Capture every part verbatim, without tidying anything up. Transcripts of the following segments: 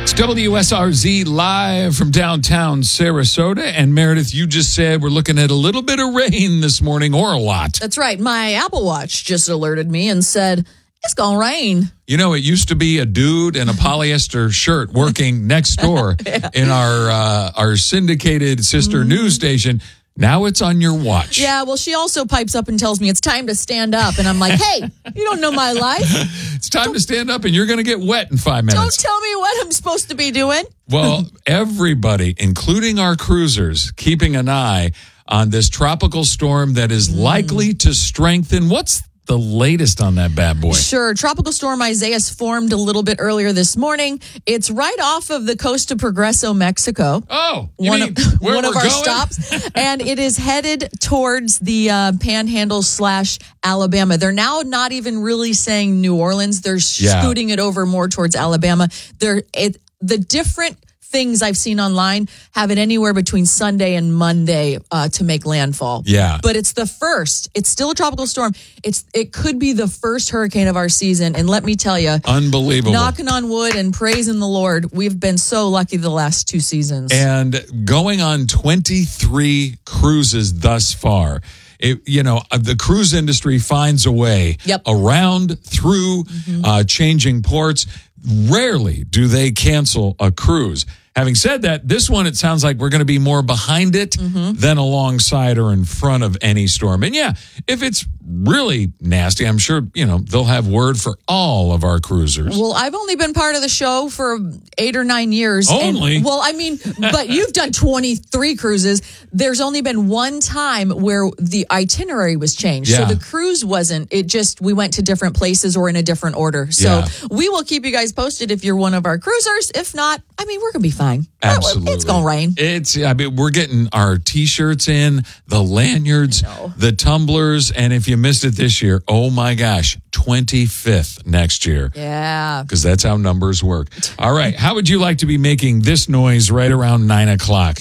It's W S R Z live from downtown Sarasota. And Meredith, you just said we're looking at a little bit of rain this morning, or a lot. That's right. My Apple Watch just alerted me and said, it's going to rain. You know, it used to be a dude in a polyester shirt working next door yeah. in our uh, our syndicated sister mm-hmm. news station. Now it's on your watch. Yeah, well, she also pipes up and tells me it's time to stand up. And I'm like, hey, you don't know my life. It's time don't, to stand up and you're going to get wet in five minutes. Don't tell me what I'm supposed to be doing. Well, everybody, including our cruisers, keeping an eye on this tropical storm that is mm. likely to strengthen. What's the latest on that bad boy? Sure. Tropical storm Isaias formed a little bit earlier this morning. It's right off of the coast of Progreso, Mexico. Oh, you one mean of, where one we're of our going? stops. And it is headed towards the uh, Panhandle slash Alabama. They're now not even really saying New Orleans. They're yeah. scooting it over more towards Alabama. They're it, the different things I've seen online have it anywhere between Sunday and Monday uh, to make landfall. Yeah. But it's the first. It's still a tropical storm. It's It could be the first hurricane of our season. And let me tell you, unbelievable. Knocking on wood and praising the Lord, we've been so lucky the last two seasons. And going on twenty-three cruises thus far. It, you know, the cruise industry finds a way yep. around, through, mm-hmm. uh, changing ports. Rarely do they cancel a cruise. Having said that, this one, it sounds like we're going to be more behind it mm-hmm. than alongside or in front of any storm. And yeah, if it's really nasty, I'm sure, you know, they'll have word for all of our cruisers. Well, I've only been part of the show for eight or nine years. Only? And, well, I mean, but you've done twenty-three cruises. There's only been one time where the itinerary was changed. Yeah. So the cruise wasn't. It just, we went to different places or in a different order. So yeah. we will keep you guys posted if you're one of our cruisers. If not, I mean, we're going to be fine. Absolutely. It's going to rain. It's, I mean, we're getting our T-shirts in, the lanyards, the tumblers, and if you missed it this year, oh my gosh, twenty-fifth next year. Yeah. Because that's how numbers work. All right. How would you like to be making this noise right around nine o'clock?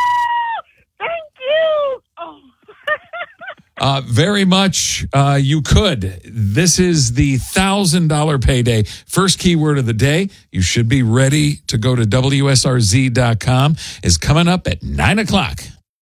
Thank you. Oh. Uh, very much uh, you could. This is the one thousand dollars payday. First keyword of the day. You should be ready to go to W S R Z dot com. Is coming up at nine o'clock.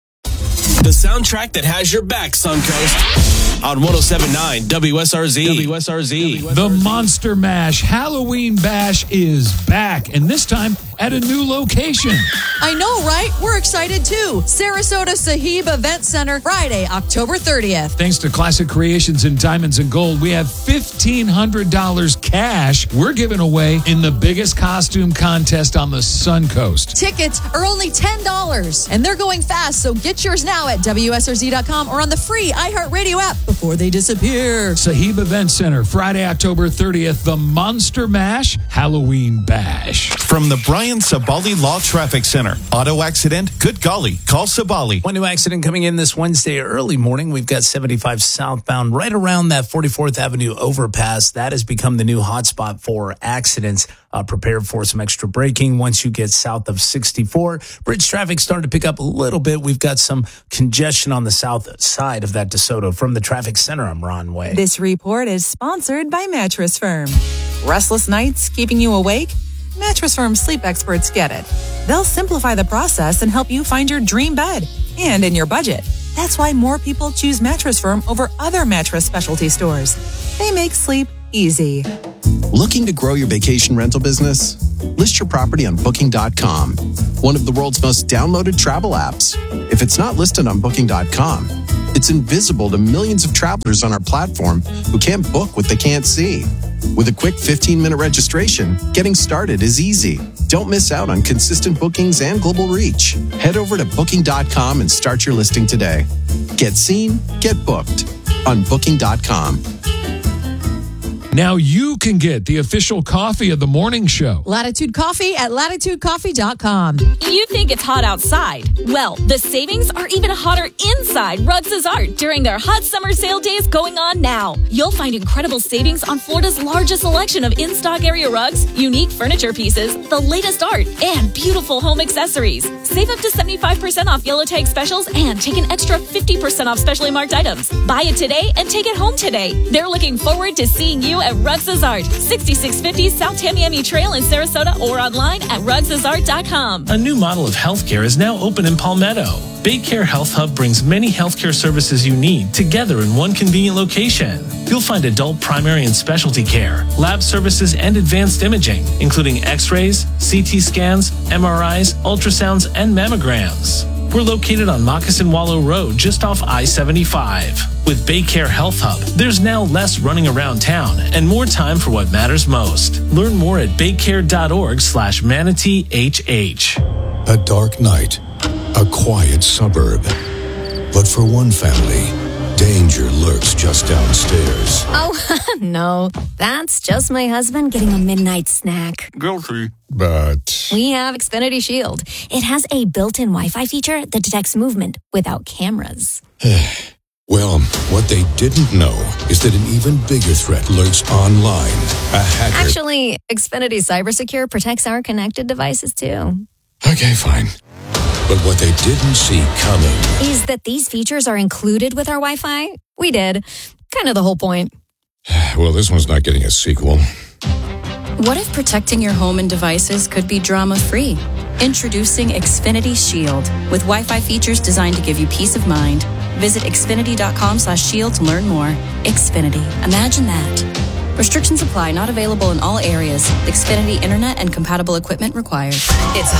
The soundtrack that has your back, Suncoast. On one oh seven point nine W S R Z. W S R Z. The Monster Mash Halloween Bash is back, and this time at a new location. I know, right? We're excited too. Sarasota Sahib Event Center, Friday, October thirtieth. Thanks to Classic Creations and Diamonds and Gold, we have fifteen hundred dollars cash we're giving away in the biggest costume contest on the Suncoast. Tickets are only ten dollars, and they're going fast, so get yours now at W S R Z dot com or on the free iHeartRadio app before they disappear. Sahib Event Center, Friday, October thirtieth, the Monster Mash Halloween Bash. From the Brian Sabali Law Traffic Center. Auto accident? Good golly. Call Sabali. One new accident coming in this Wednesday early morning. We've got seventy-five southbound right around that forty-fourth Avenue overpass. That has become the new hotspot for accidents. Uh, prepare for some extra braking once you get south of sixty-four. Bridge traffic starting to pick up a little bit. We've got some congestion on the south side of that DeSoto. From the traffic center, I'm Ron Way. This report is sponsored by Mattress Firm. Restless nights keeping you awake? Mattress Firm sleep experts get it. They'll simplify the process and help you find your dream bed and in your budget. That's why more people choose Mattress Firm over other mattress specialty stores. They make sleep easy. Looking to grow your vacation rental business? List your property on booking dot com, one of the world's most downloaded travel apps. If it's not listed on booking dot com, it's invisible to millions of travelers on our platform who can't book what they can't see. With a quick fifteen-minute registration, getting started is easy. Don't miss out on consistent bookings and global reach. Head over to booking dot com and start your listing today. Get seen, get booked on booking dot com. Now you can get the official coffee of the morning show. Latitude Coffee at latitude coffee dot com. You think it's hot outside? Well, the savings are even hotter inside Rugs' Art during their hot summer sale days going on now. You'll find incredible savings on Florida's largest selection of in-stock area rugs, unique furniture pieces, the latest art, and beautiful home accessories. Save up to seventy-five percent off yellow tag specials and take an extra fifty percent off specially marked items. Buy it today and take it home today. They're looking forward to seeing you at Rugs' Art, sixty-six fifty South Tamiami Trail in Sarasota, or online at rugs art dot com. A new model of healthcare is now open in Palmetto. Baycare Health Hub brings many healthcare services you need together in one convenient location. You'll find adult primary and specialty care, lab services, and advanced imaging, including x-rays, C T scans, M R Is, ultrasounds, and mammograms. We're located on Moccasin Wallow Road, just off I seventy-five. With Baycare Health Hub, there's now less running around town and more time for what matters most. Learn more at baycare.org slash manatee HH. A dark night, a quiet suburb. But for one family, danger lurks just downstairs. Oh, no. That's just my husband getting a midnight snack. Guilty. But We have Xfinity Shield. It has a built-in Wi-Fi feature that detects movement without cameras. well, what they didn't know is that an even bigger threat lurks online. A hacker. Actually, Xfinity CyberSecure protects our connected devices, too. Okay, fine. But what they didn't see coming Is that these features are included with our Wi-Fi? We did. Kind of the whole point. well, this one's not getting a sequel. What if protecting your home and devices could be drama-free? Introducing Xfinity Shield with Wi-Fi features designed to give you peace of mind. Visit xfinity.com slash shield to learn more. Xfinity. Imagine that. Restrictions apply. Not available in all areas. Xfinity Internet and compatible equipment required. It's